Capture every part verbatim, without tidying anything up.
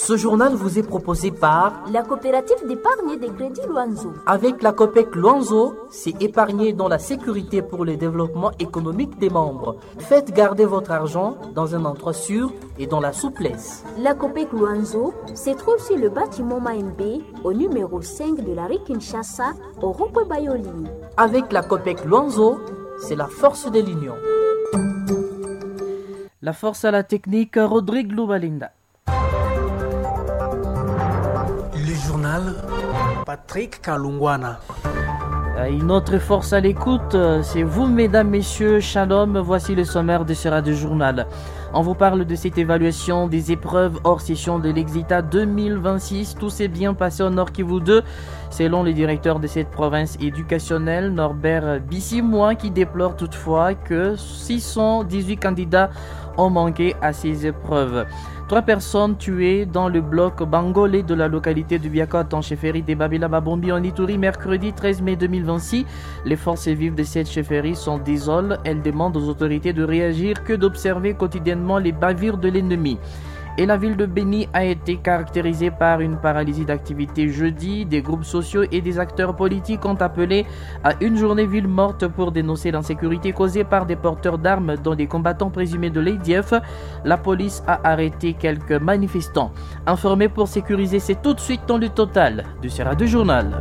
Ce journal vous est proposé par la coopérative d'épargne et de crédit Luanzo. Avec la COPEC Luanzo, c'est épargner dans la sécurité pour le développement économique des membres. Faites garder votre argent dans un endroit sûr et dans la souplesse. La COPEC Luanzo se trouve sur le bâtiment Maembe, au numéro cinq de la rue Kinshasa, au rond-point Bayoli. Avec la COPEC Luanzo, c'est la force de l'union. La force à la technique, Rodrigue Loubalinda. Le journal, Patrick Kalungwana. Une autre force à l'écoute, c'est vous, mesdames, messieurs, shalom. Voici le sommaire de ce radio journal. On vous parle de cette évaluation des épreuves hors session de l'Exita deux mille vingt-six. Tout s'est bien passé au Nord Kivu deux, selon le directeur de cette province éducationnelle, Norbert Bissimois, qui déplore toutefois que six cent dix-huit candidats ont manqué à ces épreuves. Trois personnes tuées dans le bloc Bangolé de la localité de Biakot en chefferie des Babila Babombi en Ituri mercredi treize mai deux mille vingt-six. Les forces vives de cette chefferie sont désolées. Elles demandent aux autorités de réagir que d'observer quotidiennement les bavures de l'ennemi. Et la ville de Beni a été caractérisée par une paralysie d'activité jeudi. Des groupes sociaux et des acteurs politiques ont appelé à une journée ville morte pour dénoncer l'insécurité causée par des porteurs d'armes dont des combattants présumés de l'A D F. La police a arrêté quelques manifestants. Informés pour sécuriser, c'est tout de suite dans le total du Sera du Journal.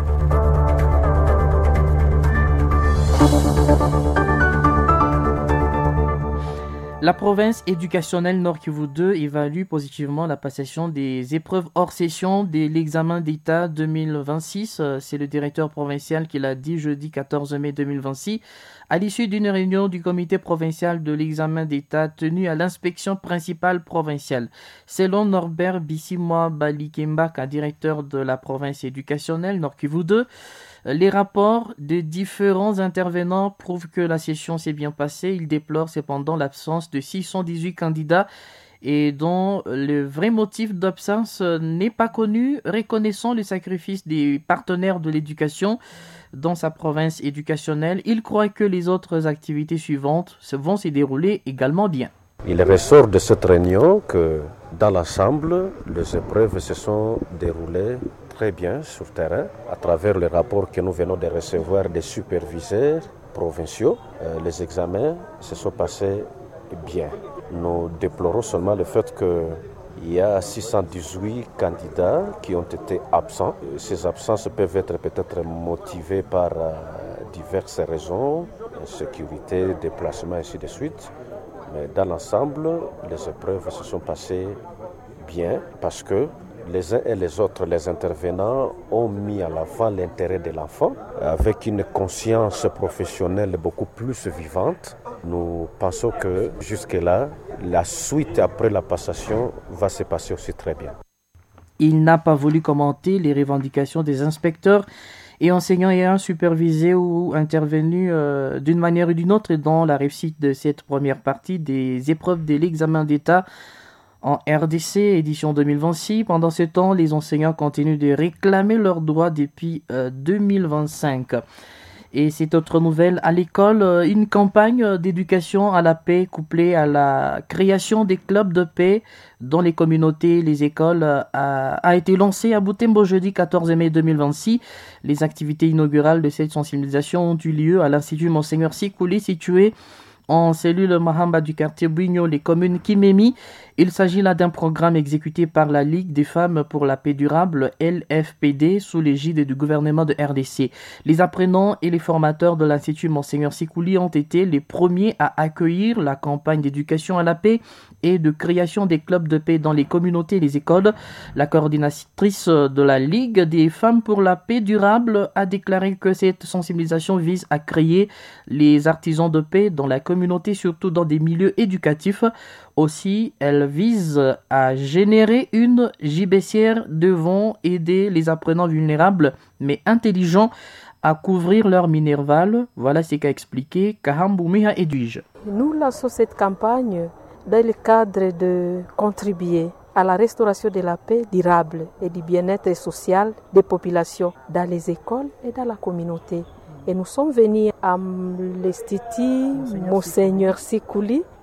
La province éducationnelle Nord Kivu deux évalue positivement la passation des épreuves hors session de l'examen d'État deux mille vingt-six. C'est le directeur provincial qui l'a dit jeudi quatorze mai deux mille vingt-six à l'issue d'une réunion du comité provincial de l'examen d'État tenue à l'inspection principale provinciale. Selon Norbert Bissimois Balikembaka, directeur de la province éducationnelle Nord Kivu deux, les rapports des différents intervenants prouvent que la session s'est bien passée. Il déplore cependant l'absence de six cent dix-huit candidats et dont le vrai motif d'absence n'est pas connu, reconnaissant le sacrifice des partenaires de l'éducation dans sa province éducationnelle. Il croit que les autres activités suivantes vont se dérouler également bien. Il ressort de cette réunion que dans l'ensemble, les épreuves se sont déroulées très bien sur terrain à travers les rapports que nous venons de recevoir des superviseurs provinciaux. Euh, les examens se sont passés bien. Nous déplorons seulement le fait qu'il y a six cent dix-huit candidats qui ont été absents. Ces absences peuvent être peut-être motivées par euh, diverses raisons, sécurité, déplacement, ainsi de suite. Mais dans l'ensemble, les épreuves se sont passées bien parce que les uns et les autres, les intervenants, ont mis à l'avant l'intérêt de l'enfant avec une conscience professionnelle beaucoup plus vivante. Nous pensons que jusque-là, la suite après la passation va se passer aussi très bien. Il n'a pas voulu commenter les revendications des inspecteurs et enseignants ayant supervisé ou intervenu euh, d'une manière ou d'une autre dans la réussite de cette première partie des épreuves de l'examen d'État en R D C, édition deux mille vingt-six. Pendant ce temps, les enseignants continuent de réclamer leurs droits depuis euh, deux mille vingt-cinq. Et cette autre nouvelle, à l'école, euh, une campagne d'éducation à la paix couplée à la création des clubs de paix dans les communautés et les écoles euh, a, a été lancée à Butembo jeudi quatorze mai deux mille vingt-six. Les activités inaugurales de cette sensibilisation ont eu lieu à l'Institut Monseigneur Sikouli, situé en cellule Mahamba du quartier Bouigno, les communes Kimemi. Il s'agit là d'un programme exécuté par la Ligue des femmes pour la paix durable, L F P D, sous l'égide du gouvernement de R D C. Les apprenants et les formateurs de l'Institut Monseigneur Sikouli ont été les premiers à accueillir la campagne d'éducation à la paix et de création des clubs de paix dans les communautés et les écoles. La coordinatrice de la Ligue des femmes pour la paix durable a déclaré que cette sensibilisation vise à créer les artisans de paix dans la communauté, surtout dans des milieux éducatifs. Aussi, elle vise à générer une gibecière devant aider les apprenants vulnérables mais intelligents à couvrir leur minerval. Voilà ce qu'a expliqué Kahambumiha Edwige. Nous lançons cette campagne dans le cadre de contribuer à la restauration de la paix durable et du bien-être social des populations dans les écoles et dans la communauté. Et nous sommes venus à l'Institut Monseigneur Sikouli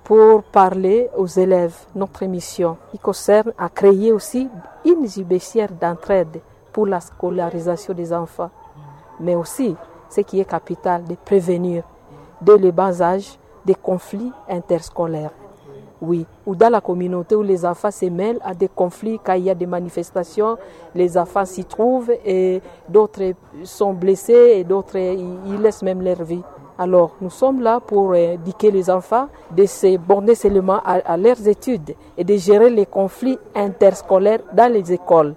pour parler aux élèves. Notre mission qui concerne à créer aussi une gibecière d'entraide pour la scolarisation des enfants, mais aussi ce qui est capital, de prévenir dès le bas âge des conflits interscolaires. Oui, ou dans la communauté où les enfants se mêlent à des conflits, quand il y a des manifestations, les enfants s'y trouvent et d'autres sont blessés et d'autres ils laissent même leur vie. Alors nous sommes là pour éduquer les enfants, de se borner seulement à, à leurs études et de gérer les conflits interscolaires dans les écoles.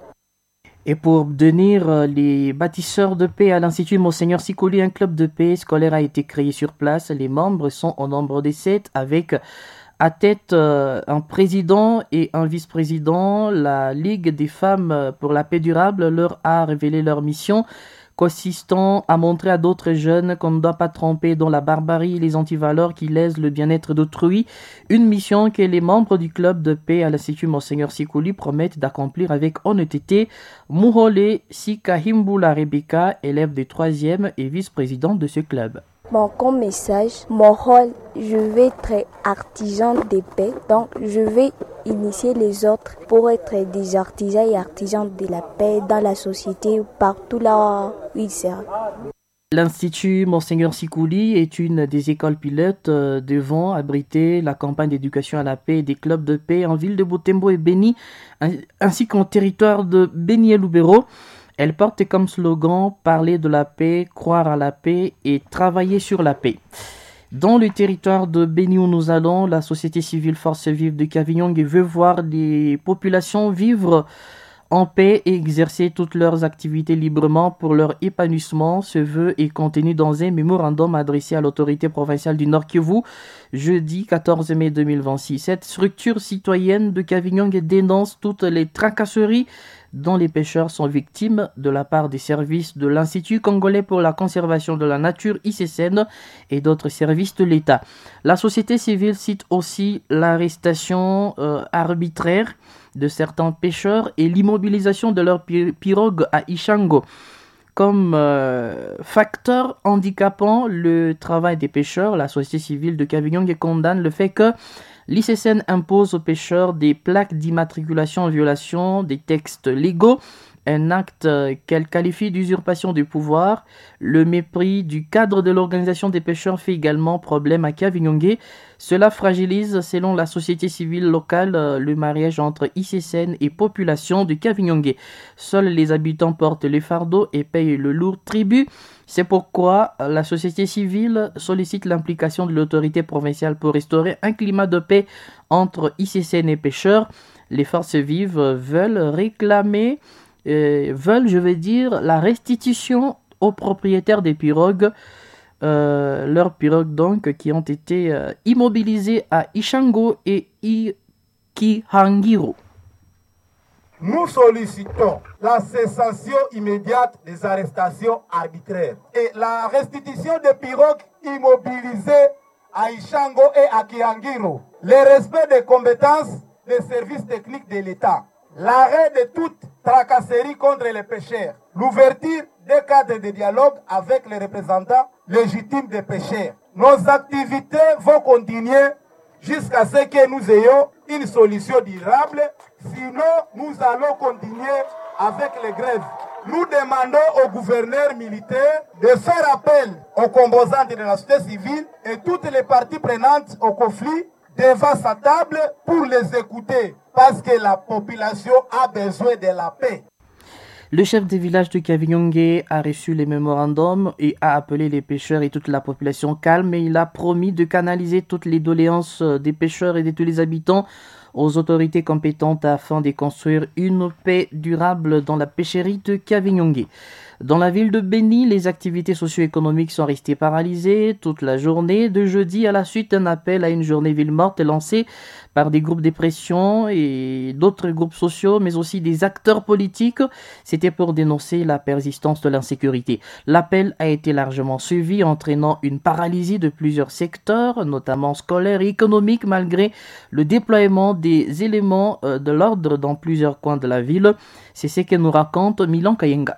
Et pour devenir les bâtisseurs de paix à l'Institut Monseigneur Sikuli, un club de paix scolaire a été créé sur place. Les membres sont au nombre de sept avec à tête euh, un président et un vice-président. La Ligue des femmes pour la paix durable leur a révélé leur mission, consistant à montrer à d'autres jeunes qu'on ne doit pas tromper dans la barbarie et les antivaleurs qui lèsent le bien-être d'autrui. Une mission que les membres du club de paix à l'Institut Monseigneur Sikuli promettent d'accomplir avec honnêteté. Muhole Sikahimbula Rebecca, élève de troisième et vice-présidente de ce club. Bon, comme message, mon rôle, je vais être artisan de paix, donc je vais initier les autres pour être des artisans et artisans de la paix dans la société, partout là où ils servent. L'Institut Monseigneur Sikuli est une des écoles pilotes euh, devant abriter la campagne d'éducation à la paix des clubs de paix en ville de Butembo et Beni, ainsi qu'en territoire de Beni et Lubero. Elle porte comme slogan « Parler de la paix, croire à la paix et travailler sur la paix ». Dans le territoire de Beni où nous allons, la société civile Force Vive de Kavinyong veut voir les populations vivre en paix et exercer toutes leurs activités librement pour leur épanouissement. Ce vœu est contenu dans un mémorandum adressé à l'autorité provinciale du Nord Kivu jeudi quatorze mai deux mille vingt-six. Cette structure citoyenne de Kavinyong dénonce toutes les tracasseries dont les pêcheurs sont victimes de la part des services de l'Institut congolais pour la conservation de la nature I C C N et d'autres services de l'État. La société civile cite aussi l'arrestation euh, arbitraire de certains pêcheurs et l'immobilisation de leurs pirogues à Ishango. Comme euh, facteur handicapant le travail des pêcheurs, la société civile de Kavinyong condamne le fait que l'I C C N impose aux pêcheurs des plaques d'immatriculation en violation des textes légaux, un acte qu'elle qualifie d'usurpation du pouvoir. Le mépris du cadre de l'organisation des pêcheurs fait également problème à Kavinyong. Cela fragilise, selon la société civile locale, le mariage entre I C C N et population de Kavinyong. Seuls les habitants portent les fardeaux et payent le lourd tribut. C'est pourquoi la société civile sollicite l'implication de l'autorité provinciale pour restaurer un climat de paix entre I C C N et pêcheurs. Les forces vives veulent réclamer, euh, veulent, je veux dire, la restitution aux propriétaires des pirogues, euh, leurs pirogues donc, qui ont été euh, immobilisées à Ishango et Ikihangiro. Nous sollicitons la cessation immédiate des arrestations arbitraires et la restitution des pirogues immobilisées à Ishango et à Kihangiro, le respect des compétences des services techniques de l'État, l'arrêt de toute tracasserie contre les pêcheurs, l'ouverture des cadres de dialogue avec les représentants légitimes des pêcheurs. Nos activités vont continuer jusqu'à ce que nous ayons une solution durable. Sinon, nous allons continuer avec les grèves. Nous demandons au gouverneur militaire de faire appel aux composantes de la société civile et toutes les parties prenantes au conflit devant sa table pour les écouter, parce que la population a besoin de la paix. Le chef des villages de Kavinyong a reçu les mémorandums et a appelé les pêcheurs et toute la population calme, et il a promis de canaliser toutes les doléances des pêcheurs et de tous les habitants aux autorités compétentes afin de construire une paix durable dans la pêcherie de Kavinyong. Dans la ville de Beni, les activités socio-économiques sont restées paralysées toute la journée de jeudi à la suite d'un appel à une journée ville morte lancé par des groupes de pression et d'autres groupes sociaux, mais aussi des acteurs politiques. C'était pour dénoncer la persistance de l'insécurité. L'appel a été largement suivi, entraînant une paralysie de plusieurs secteurs, notamment scolaires et économiques, malgré le déploiement des éléments de l'ordre dans plusieurs coins de la ville. C'est ce que nous raconte Milan Kayenga.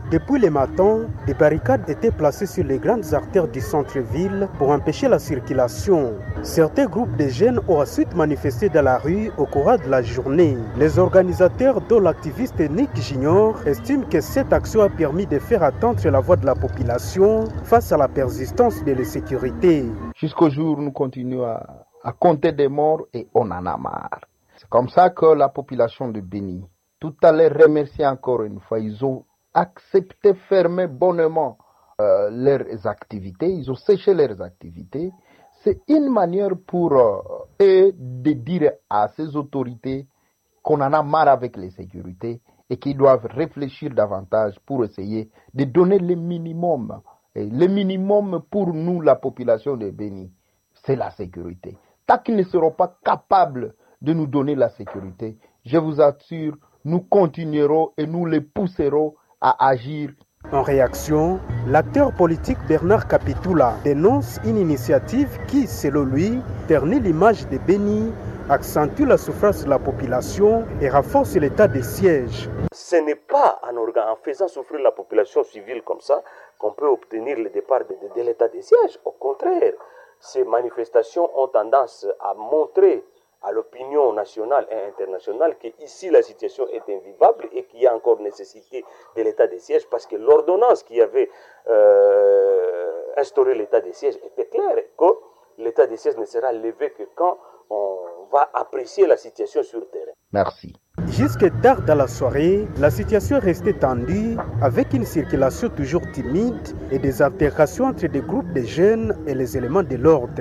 Depuis le matin, des barricades étaient placées sur les grandes artères du centre-ville pour empêcher la circulation. Certains groupes de jeunes ont ensuite manifesté dans la rue au cours de la journée. Les organisateurs, dont l'activiste Nick Junior, estiment que cette action a permis de faire entendre la voix de la population face à la persistance de l'insécurité. Jusqu'au jour où nous continuons à, à compter des morts et on en a marre. C'est comme ça que la population de Béni, tout à l'heure, remercie encore une fois, ils ont accepté fermer bonnement euh, leurs activités, ils ont séché leurs activités. C'est une manière pour euh, eux de dire à ces autorités qu'on en a marre avec les sécurités et qu'ils doivent réfléchir davantage pour essayer de donner le minimum. Et le minimum pour nous, la population de Béni, c'est la sécurité. Tant qu'ils ne seront pas capables de nous donner la sécurité, je vous assure, nous continuerons et nous les pousserons à agir. En réaction, l'acteur politique Bernard Capitula dénonce une initiative qui, selon lui, ternit l'image de Béni, accentue la souffrance de la population et renforce l'état de siège. Ce n'est pas en, organ, en faisant souffrir la population civile comme ça qu'on peut obtenir le départ de, de, de l'état de siège. Au contraire, ces manifestations ont tendance à montrer à l'opinion nationale et internationale qu'ici la situation est invivable et qu'il y a encore nécessité de l'état de siège parce que l'ordonnance qui avait euh, instauré l'état de siège était claire, que l'état de siège ne sera levé que quand on va apprécier la situation sur terrain. Merci. Jusque tard dans la soirée, la situation restait tendue avec une circulation toujours timide et des altercations entre des groupes de jeunes et les éléments de l'ordre.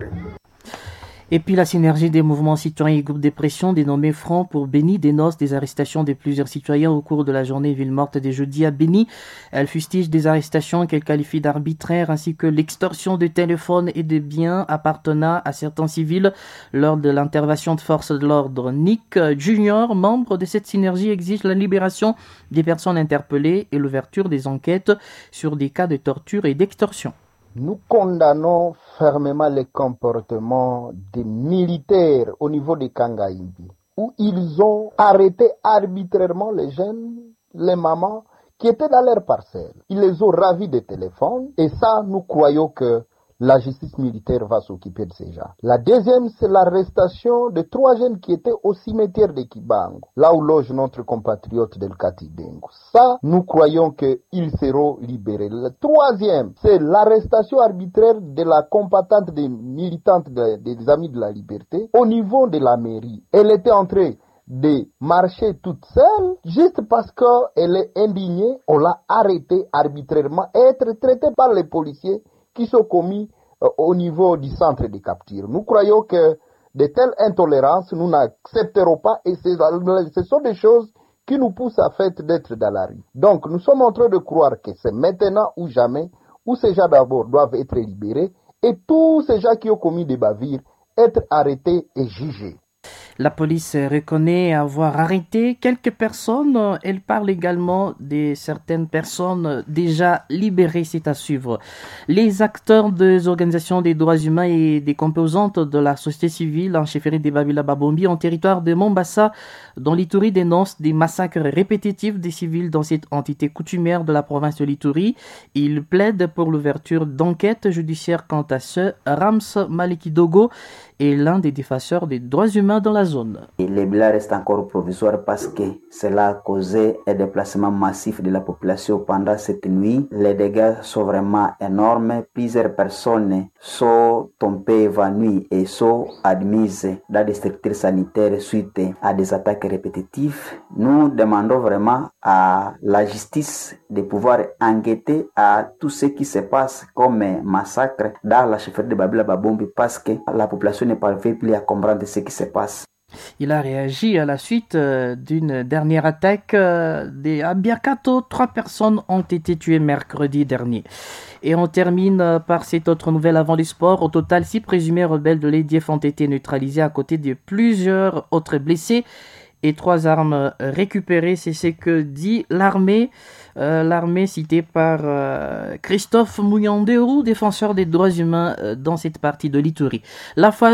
Et puis la synergie des mouvements citoyens et groupes de pression dénommés Front pour Béni dénonce des arrestations de plusieurs citoyens au cours de la journée ville morte des jeudis à Béni. Elle fustige des arrestations qu'elle qualifie d'arbitraires ainsi que l'extorsion de téléphones et de biens appartenant à certains civils lors de l'intervention de forces de l'ordre. Nick Junior, membre de cette synergie, exige la libération des personnes interpellées et l'ouverture des enquêtes sur des cas de torture et d'extorsion. Nous condamnons fermement les comportements des militaires au niveau de Kangaïbi, où ils ont arrêté arbitrairement les jeunes, les mamans, qui étaient dans leur parcelle. Ils les ont ravis des téléphones, et ça, nous croyons que la justice militaire va s'occuper de ces gens. La deuxième, c'est l'arrestation de trois jeunes qui étaient au cimetière de Kibango, là où loge notre compatriote del Katidengo. Ça, nous croyons qu'ils seront libérés. La troisième, c'est l'arrestation arbitraire de la combattante des militantes de, des Amis de la Liberté au niveau de la mairie. Elle était en train de marcher toute seule, juste parce qu'elle est indignée, on l'a arrêtée arbitrairement, et être traitée par les policiers qui sont commis euh, au niveau du centre de capture. Nous croyons que de telles intolérances, nous n'accepterons pas et ce sont des choses qui nous poussent à fait d'être dans la rue. Donc nous sommes en train de croire que c'est maintenant ou jamais où ces gens d'abord doivent être libérés et tous ces gens qui ont commis des bavures être arrêtés et jugés. La police reconnaît avoir arrêté quelques personnes. Elle parle également de certaines personnes déjà libérées. C'est à suivre. Les acteurs des organisations des droits humains et des composantes de la société civile en chefferie de Babila Babombi en territoire de Mombasa, dont l'Ituri dénonce des massacres répétitifs des civils dans cette entité coutumière de la province de l'Ituri. Ils plaident pour l'ouverture d'enquêtes judiciaires quant à ce. Rams Malikidogo est l'un des défenseurs des droits humains dans la zone. Et les bilans restent encore provisoires parce que cela a causé un déplacement massif de la population pendant cette nuit. Les dégâts sont vraiment énormes. Plusieurs personnes sont tombées évanouies et sont admises dans des structures sanitaires suite à des attaques répétitives. Nous demandons vraiment à la justice de pouvoir enquêter à tout ce qui se passe comme massacre dans la chefferie de Babila Babombi parce que la population ne parvient plus à comprendre ce qui se passe. Il a réagi à la suite euh, d'une dernière attaque euh, des Abiakato. Trois personnes ont été tuées mercredi dernier. Et on termine euh, par cette autre nouvelle avant les sports. Au total, six présumés rebelles de l'E D F ont été neutralisés à côté de plusieurs autres blessés et trois armes récupérées. C'est ce que dit l'armée. Euh, l'armée citée par euh, Christophe Mouyanderu, défenseur des droits humains euh, dans cette partie de l'Ituri. La phase